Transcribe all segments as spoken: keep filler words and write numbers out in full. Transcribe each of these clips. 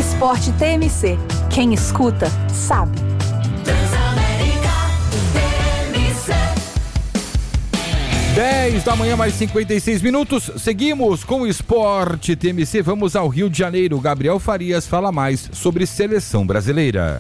Esporte T M C. Quem escuta, sabe. dez da manhã, mais cinquenta e seis minutos. Seguimos com o Esporte T M C. Vamos ao Rio de Janeiro. Gabriel Farias fala mais sobre seleção brasileira.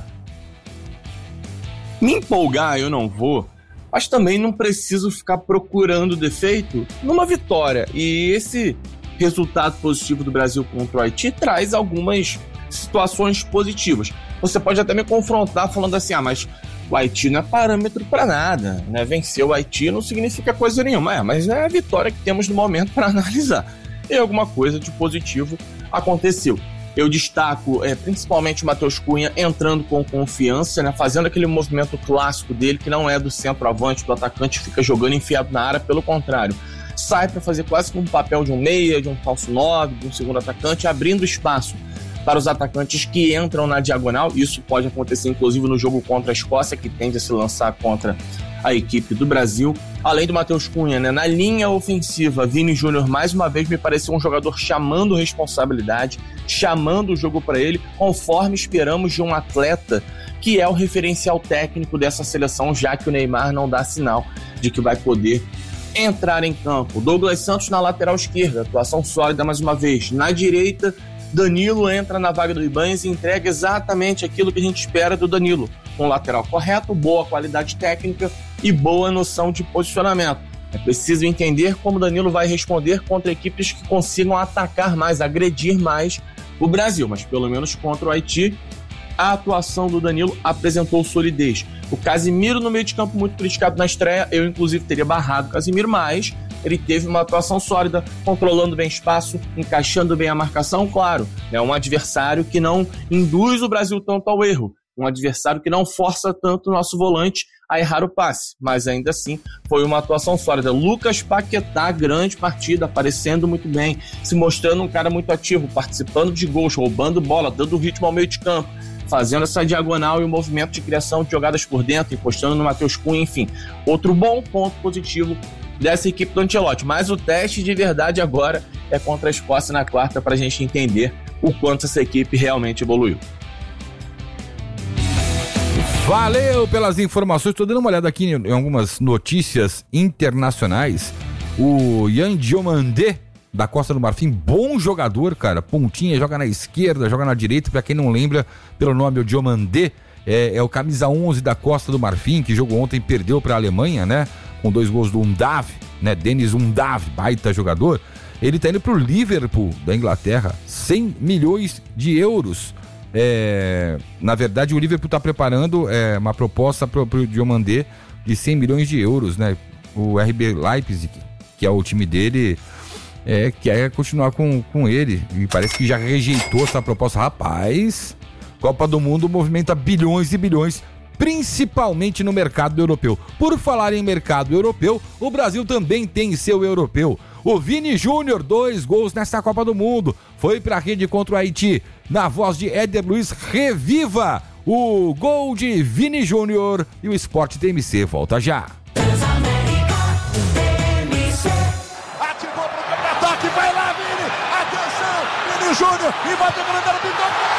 Me empolgar eu não vou, mas também não preciso ficar procurando defeito numa vitória. E esse resultado positivo do Brasil contra o Haiti traz algumas situações positivas. Você pode até me confrontar falando assim, ah, mas o Haiti não é parâmetro para nada, né? Vencer o Haiti não significa coisa nenhuma, é, mas é a vitória que temos no momento para analisar. E alguma coisa de positivo aconteceu. Eu destaco é, principalmente o Matheus Cunha entrando com confiança, né? Fazendo aquele movimento clássico dele, que não é do centroavante, do atacante, fica jogando enfiado na área, pelo contrário. Sai para fazer quase que um papel de um meia, de um falso nove, de um segundo atacante, abrindo espaço para os atacantes que entram na diagonal. Isso pode acontecer inclusive no jogo contra a Escócia, que tende a se lançar contra a equipe do Brasil. Além do Matheus Cunha, né, na linha ofensiva, Vini Júnior mais uma vez me pareceu um jogador chamando responsabilidade, chamando o jogo para ele, conforme esperamos de um atleta que é o referencial técnico dessa seleção, já que o Neymar não dá sinal de que vai poder entrar em campo. Douglas Santos na lateral esquerda, atuação sólida mais uma vez. Na direita, Danilo entra na vaga do Ibanez e entrega exatamente aquilo que a gente espera do Danilo. Um lateral correto, boa qualidade técnica e boa noção de posicionamento. É preciso entender como o Danilo vai responder contra equipes que consigam atacar mais, agredir mais o Brasil. Mas pelo menos contra o Haiti, a atuação do Danilo apresentou solidez. O Casimiro no meio de campo muito criticado na estreia, eu inclusive teria barrado o Casimiro, mas ele teve uma atuação sólida, controlando bem espaço, encaixando bem a marcação, claro. É um adversário que não induz o Brasil tanto ao erro, um adversário que não força tanto o nosso volante a errar o passe, mas ainda assim foi uma atuação sólida. Lucas Paquetá, grande partida, aparecendo muito bem, se mostrando um cara muito ativo, participando de gols, roubando bola, dando ritmo ao meio de campo, fazendo essa diagonal e o movimento de criação de jogadas por dentro, encostando no Matheus Cunha, enfim. Outro bom ponto positivo dessa equipe do Ancelotti, mas o teste de verdade agora é contra a Escócia na quarta, para a gente entender o quanto essa equipe realmente evoluiu. Valeu pelas informações. Estou dando uma olhada aqui em algumas notícias internacionais. O Yan Diomandé, da Costa do Marfim, bom jogador, cara, pontinha, joga na esquerda, joga na direita. Para quem não lembra pelo nome, o Diomandé é, é o camisa onze da Costa do Marfim, que jogou ontem, perdeu para a Alemanha, né, com dois gols do Undav, né, Denis Undav, baita jogador. Ele tá indo pro Liverpool da Inglaterra, cem milhões de euros. É, na verdade, o Liverpool tá preparando é, uma proposta pro, pro Diomandé de cem milhões de euros, né? O R B Leipzig, que é o time dele, é, quer continuar com, com ele, e parece que já rejeitou essa proposta. Rapaz, Copa do Mundo movimenta bilhões e bilhões, principalmente no mercado europeu. Por falar em mercado europeu, o Brasil também tem seu europeu. O Vini Júnior, dois gols nessa Copa do Mundo, foi para a rede contra o Haiti. Na voz de Éder Luiz, reviva o gol de Vini Júnior, e o Esporte T M C volta já. Ativou pro contra-ataque, vai lá Vini, atenção, Vini Júnior, invadiu o goleiro, pintou.